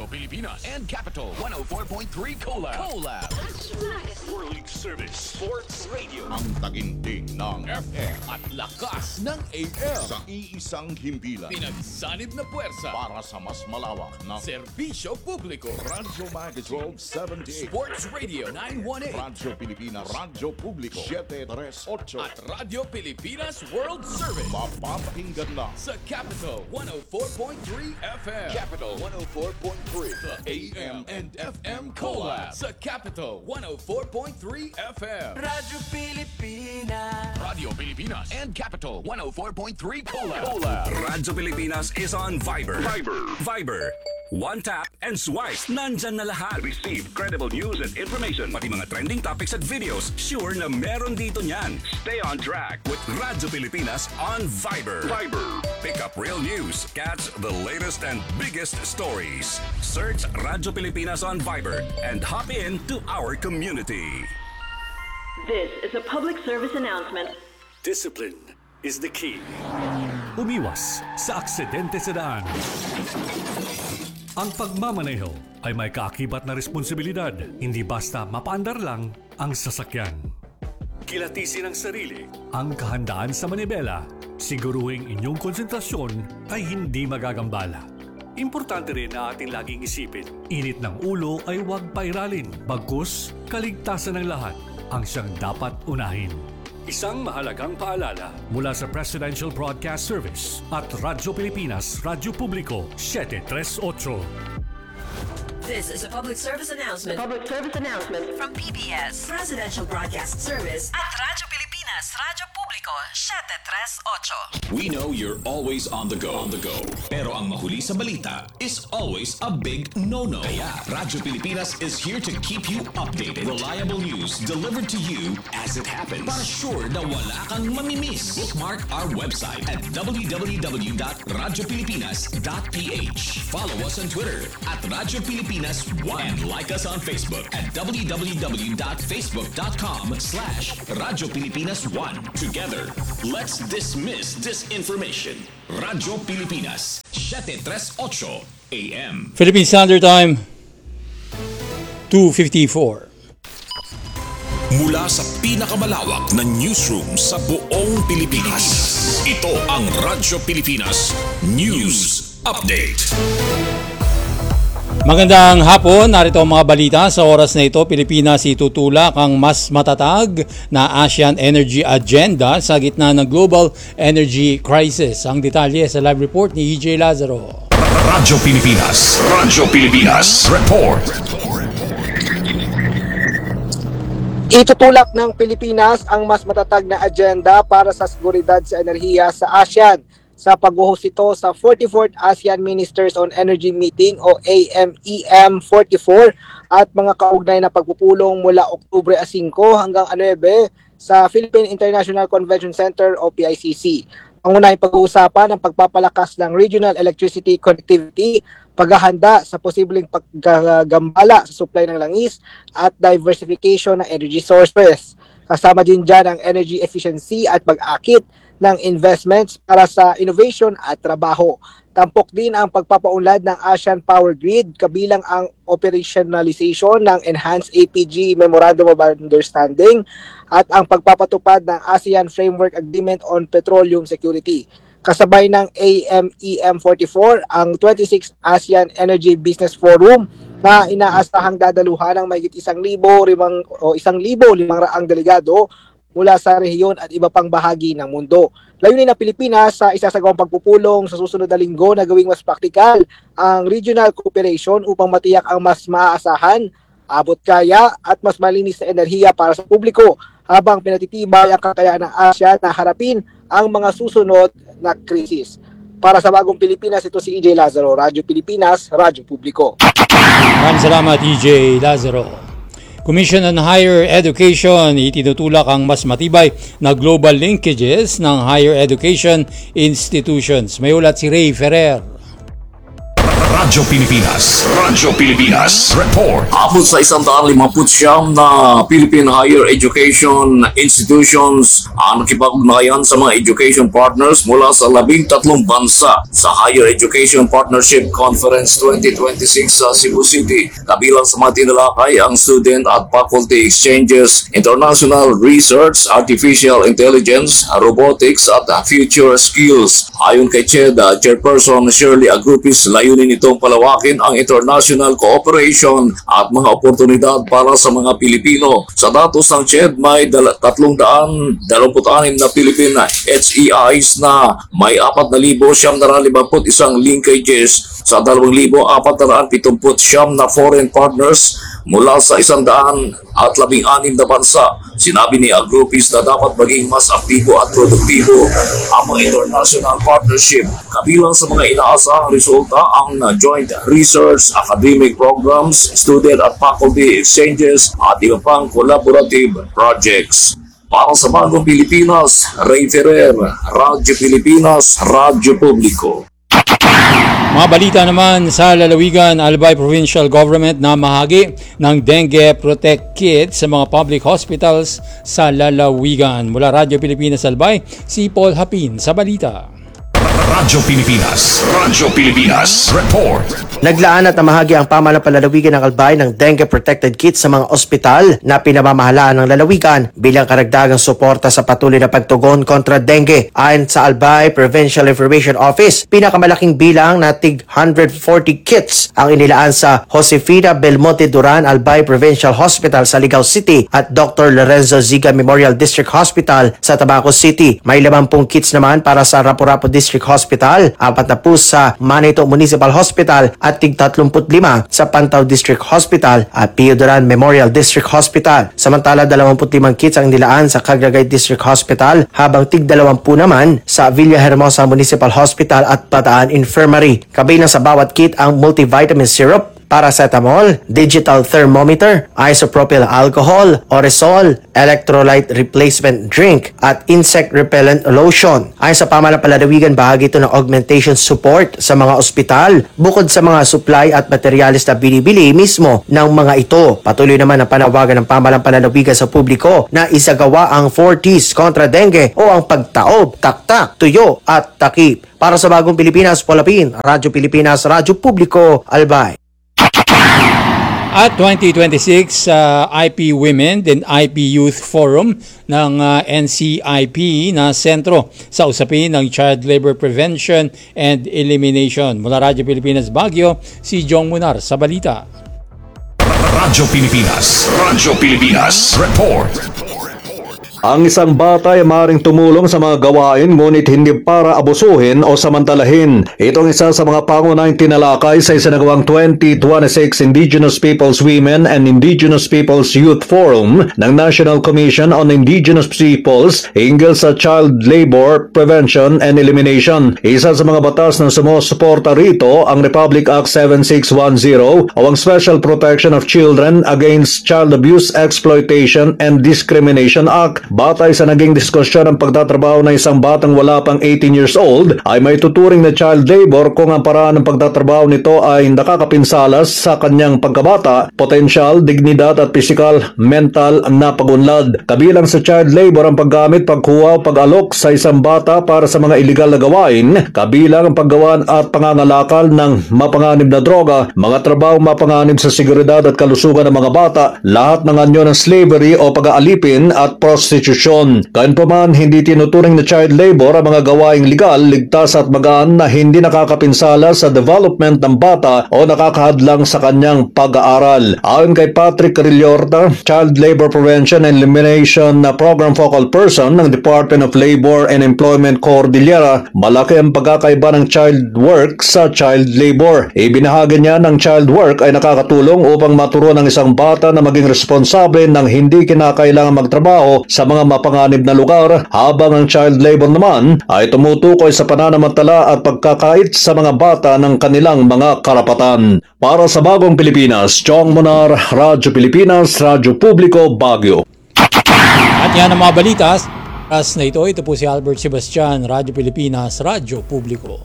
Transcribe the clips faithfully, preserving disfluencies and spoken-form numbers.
Pilipinas and Capital one oh four point three Collab. Collab. That's right. World Service Sports Radio. Ang taginting ng F M at lakas ng A M. sa iisang himpilan Pinagsanib na puwersa. para sa mas malawak na Serbisyo publiko. Radyo Magazine seventy-eight, Sports Radio nine one eight. Radyo Pilipinas, Radyo Publiko seven three eight, At Radyo Pilipinas World Service. mapapakinggan na Sa Capital one oh four point three F M. Capital one oh four point three. The A M and F M Collab. Sa Capital one oh four point three F M. Radyo Pilipinas. Radio Pilipinas and Capital one oh four point three Collab. Collab. Radyo Pilipinas is on Viber. Viber. Viber. One tap and swipe. Nandyan na lahat. Receive credible news and information. Pati mga trending topics at videos. Sure na meron dito niyan. Stay on track with Radyo Pilipinas on Viber. Viber. Pick up real news. Catch the latest and biggest stories. Search Radyo Pilipinas on Viber and hop in to our community. This is a public service announcement. Discipline is the key. Umiwas sa aksidente sa daan. Ang pagmamaneho ay may kaakibat na responsibilidad, hindi basta mapaandar lang ang sasakyan. Kilatisin ang sarili. Ang kahandaan sa manibela, siguruhing inyong konsentrasyon ay hindi magagambala. Importante rin na ating laging isipin. Init ng ulo ay huwag pairalin, bagkus kaligtasan ng lahat ang siyang dapat unahin. Isang mahalagang paalala. Mula sa Presidential Broadcast Service at Radyo Pilipinas, Radyo Publiko seven three eight. This is a public service announcement Public service announcement. from P B S Presidential Broadcast Service at Radyo Pilipinas, Radyo Publiko seven three eight. We know you're always on the go. On the go. Pero ang mahuli sa balita is always a big no-no. Kaya Radyo Pilipinas is here to keep you updated. Reliable news delivered to you as it happens. Para sure na wala kang mamimiss. Bookmark our website at w w w dot radyo pilipinas dot p h. Follow us on Twitter at Radyo Pilipinas one and like us on Facebook at w w w dot facebook dot com slash Radyo Pilipinas one. Together, let's dismiss disinformation. Radyo Pilipinas seven three eight A M. Philippine Standard Time, two fifty-four. Mula sa pinakamalawak na newsroom sa buong Pilipinas, ito ang Radyo Pilipinas News Update. Magandang hapon, narito ang mga balita. Sa oras na ito, Pilipinas itutulak ang mas matatag na ASEAN Energy Agenda sa gitna ng global energy crisis. Ang detalye sa live report ni E J Lazaro. Radyo Pilipinas, Radyo Pilipinas Report. Itutulak ng Pilipinas ang mas matatag na agenda para sa seguridad sa enerhiya sa ASEAN sa pag-host ito sa forty-fourth ASEAN Ministers on Energy Meeting o A M E M forty-four at mga kaugnay na pagpupulong mula Oktubre five hanggang nine sa Philippine International Convention Center o P I C C. Ang unahing pag-uusapan ang pagpapalakas ng regional electricity connectivity, paghahanda sa posibleng paggagambala sa supply ng langis at diversification ng energy sources. Kasama din dyan ang energy efficiency at pag-akit ng investments para sa innovation at trabaho. Tampok din ang pagpapaunlad ng ASEAN Power Grid kabilang ang operationalization ng Enhanced A P G Memorandum of Understanding at ang pagpapatupad ng ASEAN Framework Agreement on Petroleum Security. Kasabay ng A M E M forty-four ang twenty-sixth ASEAN Energy Business Forum na inaasahang dadaluhan ng mahigit isang libo limang o isang libo limang raang delegado mula sa rehiyon at iba pang bahagi ng mundo. Layunin ng Pilipinas sa isasagawang pagpupulong sa susunod na linggo na gawing mas praktikal ang regional cooperation upang matiyak ang mas maaasahan, abot kaya at mas malinis na enerhiya para sa publiko habang pinatitibay ang kakayaan ng ASEAN na harapin ang mga susunod na krisis. Para sa Bagong Pilipinas, ito si E J Lazaro, Radyo Pilipinas, Radyo Publiko. Maraming salamat, E J Lazaro. Commission on Higher Education, itinutulak ang mas matibay na global linkages ng higher education institutions. May ulat si Ray Ferrer. Radyo Pilipinas, Radyo Pilipinas Report. Abot sa isang daan limampu't siyam na Philippine Higher Education Institutions ang nakipag-ugnayan sa mga education partners mula sa labing tatlong bansa sa Higher Education Partnership Conference twenty twenty-six sa Cebu City. Kabilang sa mga tinalakay ang student at faculty exchanges, international research, artificial intelligence, robotics at future skills. Ayon kay C H E D Chairperson Shirley Agrupis, layunin itong palawakin ang international cooperation at mga oportunidad para sa mga Pilipino. Sa datos ng C H E D, may tatlong daan dalawamput anim na Philippine H E Is na may apat na libo siyam na limaput isang linkages sa dalawang libo apat na pitumput siyam na foreign partners mula sa isang daan at labing anim na bansa. Sinabi ni Agrupis na dapat maging mas aktibo at produktibo ang mga international partnership. Kabilang sa mga inaasahang resulta ang joint research, academic programs, student at faculty exchanges at iba pang collaborative projects. Para sa Bagong Pilipinas, Ray Ferrer, Radyo Pilipinas, Radyo Publiko. Mga balita naman sa lalawigan, Albay Provincial Government na mahagi ng Dengue Protect Kit sa mga public hospitals sa lalawigan. Mula Radyo Pilipinas Albay, si Paul Hapin sa balita. Radyo Pilipinas, Radyo Pilipinas, report. Naglaan at namahagi ang pamahalang palalawigan ng Albay ng Dengue Protected Kit sa mga ospital na pinamamahalaan ng lalawigan bilang karagdagang suporta sa patuloy na pagtugon kontra dengue. Ayon sa Albay Provincial Information Office, pinakamalaking bilang na tig one hundred forty kits ang inilaan sa Josefina Belmonte Duran Albay Provincial Hospital sa Ligao City at Doctor Lorenzo Ziga Memorial District Hospital sa Tabaco City. May limang kits naman para sa Rapu-Rapu District Hospital, apat na po sa Manito Municipal Hospital at tig tatlumput lima sa Pantaw District Hospital at Pio Duran Memorial District Hospital. Samantala, dalawamput limang kits ang nilaan sa Cagagay District Hospital habang tig dalawampu naman sa Villahermosa Municipal Hospital at Bataan Infirmary. Kabilang sa bawat kit ang multivitamin syrup, paracetamol, digital thermometer, isopropyl alcohol, Oresol, electrolyte replacement drink, at insect repellent lotion. Ayon sa pamahalang palalawigan, bahagi ito ng augmentation support sa mga ospital bukod sa mga supply at materyales na binibili mismo ng mga ito. Patuloy naman ang panawagan ng pamahalang palalawigan sa publiko na isagawa ang four T's kontra dengue o ang pagtaob, taktak, tuyo at takip. Para sa Bagong Pilipinas, Polapin, Radyo Pilipinas, Radyo Publiko, Albay. At twenty twenty-six, uh, I P Women and I P Youth Forum ng uh, N C I P na sentro sa usapin ng Child Labor Prevention and Elimination. Mula Radyo Pilipinas Baguio, si Jong Munar sa balita. Radyo Pilipinas, Radyo Pilipinas, report. Ang isang bata ay maaaring tumulong sa mga gawain ngunit hindi para abusuhin o samantalahin. Itong isa sa mga pangunahing tinalakay sa isinagawang twenty twenty-six Indigenous Peoples Women and Indigenous Peoples Youth Forum ng National Commission on Indigenous Peoples hinggil sa Child Labor Prevention and Elimination. Isa sa mga batas na sumusuporta rito ang Republic Act seven six one zero o ang Special Protection of Children Against Child Abuse, Exploitation and Discrimination Act. Batay sa naging diskusyon ng pagtatrabaho ng isang batang wala pang eighteen years old ay may tuturing na child labor kung ang paraan ng pagtatrabaho nito ay nakakapinsalas sa kanyang pagkabata, potensyal, dignidad at pisikal, mental na pagunlad. Kabilang sa child labor ang paggamit, pagkuha o pag-alok sa isang bata para sa mga iligal na gawain, kabilang ang paggawa at pangangalakal ng mapanganib na droga, mga trabaho mapanganib sa seguridad at kalusugan ng mga bata, lahat ng anyo ng slavery o pag-aalipin at prostitution. Gayunpaman, hindi tinuturing na child labor ang mga gawaing legal, ligtas at magaan na hindi nakakapinsala sa development ng bata o nakakahadlang sa kanyang pag-aaral. Ayon kay Patrick Rilorta, Child Labor Prevention and Elimination na Program Focal Person ng Department of Labor and Employment Cordillera, malaki ang pagkakaiba ng child work sa child labor. Ibinahagi niya ng child work ay nakakatulong upang maturuan ng isang bata na maging responsable ng hindi kinakailangan magtrabaho sa mga mapanganib na lugar, habang ang child labor naman ay tumutukoy sa pananamantala at pagkakait sa mga bata ng kanilang mga karapatan. Para sa Bagong Pilipinas, Chong Monar, Radyo Pilipinas, Radyo Publiko, Baguio. At yan ang mga balita. As na ito, ito po si Albert Sebastian, Radyo Pilipinas, Radyo Publiko.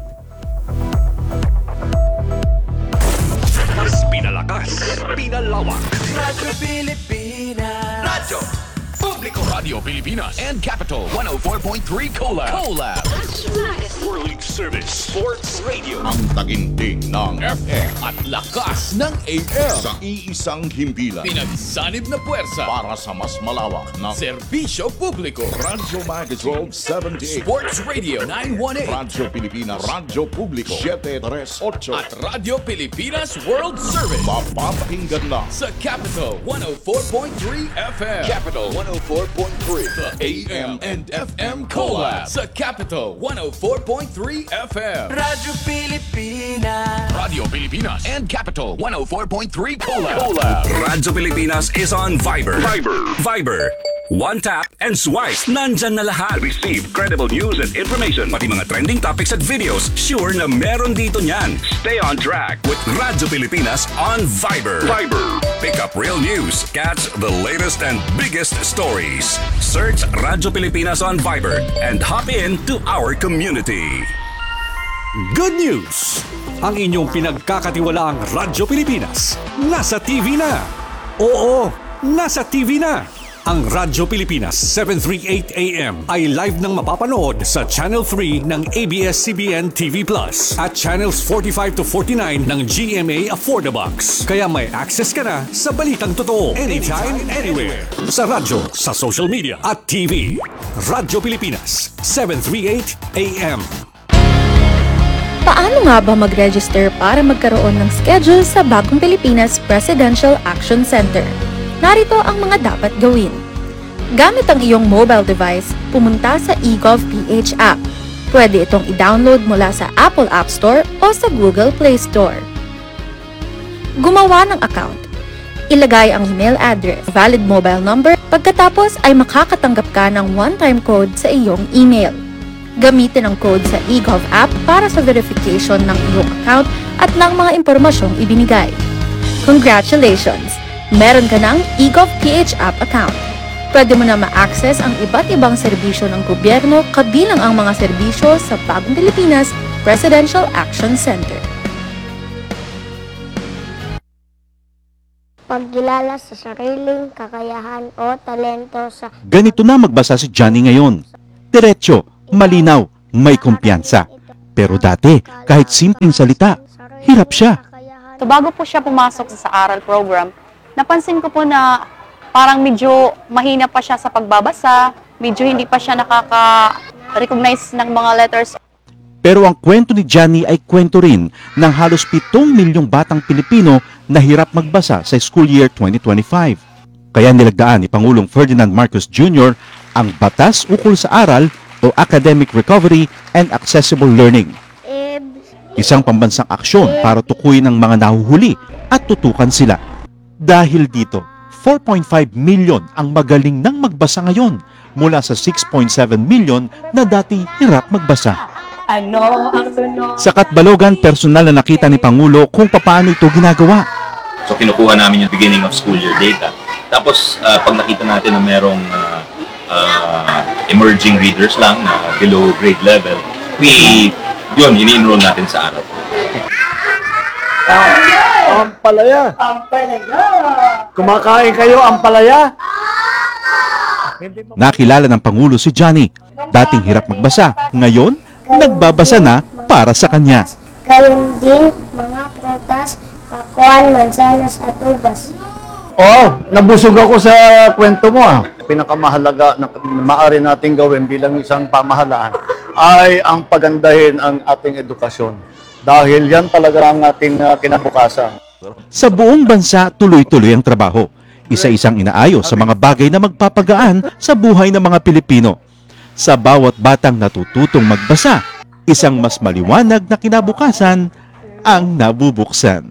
Mas pinalakas, pinalawak. Radyo Pilipinas, Radyo Publiko. Radio Pilipinas and Capital one oh four point three Collab. Collab. World Service Sports Radio. Ang taginting ng F M At lakas ng A M. sa iisang himpilan Pinagsanib na puwersa. para sa mas malawak na Serbisyo publiko. Radyo Magazine seventy-eight, Sports Radio nine one eight. Radyo Pilipinas, Radyo Publiko seven three eight. At Radio Pilipinas World Service. Mapapakinggan na Sa Capital one oh four point three F M. Capital one oh four point three. The A M and F M Collab. Sa Capital one oh four point three F M. Radyo Pilipinas. Radio Pilipinas and Capital one oh four point three Collab. Collab. Radyo Pilipinas is on Viber. Viber. Viber. One tap and swipe. Nandyan na lahat. Receive credible news and information. Pati mga trending topics at videos. Sure na meron dito niyan. Stay on track with Radyo Pilipinas on Viber. Viber. Pick up real news. Catch the latest and biggest stories. Search Radyo Pilipinas on Viber and hop in to our community. Good news! Ang inyong pinagkakatiwalaang Radyo Pilipinas nasa T V na. Oo, nasa T V na. Ang Radyo Pilipinas seven thirty-eight A M ay live nang mapapanood sa Channel three ng A B S C B N T V Plus at Channels forty-five to forty-nine ng G M A Affordabox. Kaya may access ka na sa balitang totoo anytime, anywhere. Sa radyo, sa social media at T V. Radyo Pilipinas seven thirty-eight A M. Paano nga ba mag-register para magkaroon ng schedule sa Bagong Pilipinas Presidential Action Center? Narito ang mga dapat gawin. Gamit ang iyong mobile device, pumunta sa eGovPH app. Pwede itong i-download mula sa Apple App Store o sa Google Play Store. Gumawa ng account. Ilagay ang email address, valid mobile number, pagkatapos ay makakatanggap ka ng one-time code sa iyong email. Gamitin ang code sa eGov app para sa verification ng iyong account at ng mga impormasyong ibinigay. Congratulations! Meron ka ng eGovPH app account. Pwede mo na ma-access ang iba't ibang serbisyo ng gobyerno kabilang ang mga serbisyo sa Bagong Pilipinas Presidential Action Center. Pagkilala sa sariling kakayahan o talento sa... Ganito na magbasa si Johnny ngayon. Diretso, malinaw, may kumpiyansa. Pero dati, kahit simpleng salita, hirap siya. So bago po siya pumasok sa aral program, napansin ko po na parang medyo mahina pa siya sa pagbabasa, medyo hindi pa siya nakaka-recognize ng mga letters. Pero ang kwento ni Johnny ay kwento rin ng halos pitong milyong batang Pilipino na hirap magbasa sa school year twenty twenty-five. Kaya nilagdaan ni Pangulong Ferdinand Marcos Junior ang Batas Ukol sa Aral o Academic Recovery and Accessible Learning. Isang pambansang aksyon para tukuyin ang mga nahuhuli at tutukan sila. Dahil dito, four point five million ang magaling nang magbasa ngayon mula sa six point seven million na dati hirap magbasa. Ano ang tunog? Sa Katbalogan, personal na nakita ni Pangulo kung paano ito ginagawa. So kinukuha namin yung beginning of school year data. Tapos uh, pag nakita natin na merong uh, uh, emerging readers lang na below grade level, we, yun, ini-enroll natin sa araw. Ampalaya. Ampalaya. Kumakain kayo, ampalaya? Nakilala ng Pangulo si Johnny. Dating hirap magbasa. Ngayon, nagbabasa na para sa kanya. Gayun din mga prutas, kakuan, mansanas at ubas. Oh, nabusog ako sa kwento mo ah. Pinakamahalaga na maaari nating gawin bilang isang pamahalaan ay ang pagandahin ang ating edukasyon. Dahil yan talaga ang ating uh, kinabukasan. Sa buong bansa, tuloy-tuloy ang trabaho. Isa-isang inaayos sa mga bagay na magpapagaan sa buhay ng mga Pilipino. Sa bawat batang natututong magbasa, isang mas maliwanag na kinabukasan ang nabubuksan.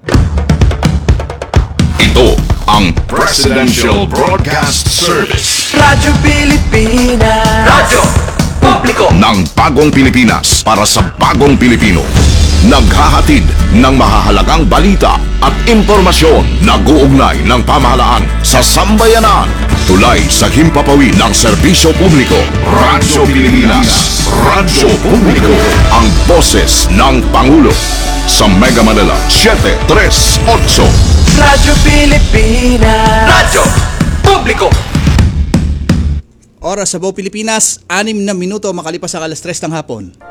Ito ang Presidential Broadcast Service. Radyo Pilipinas. Radyo Publiko ng Bagong Pilipinas para sa Bagong Pilipino. Naghahatid ng mahahalagang balita at impormasyon na guugnay ng pamahalaan sa sambayanan. Tulay sa himpapawid ng serbisyo publiko. Radyo Pilipinas. Radyo Publiko. Ang boses ng Pangulo. Sa Mega Manila, seven three eight. Radyo Pilipinas. Radyo Publiko. oras sa buong Pilipinas, anim na minuto makalipas sa alas tres ng hapon.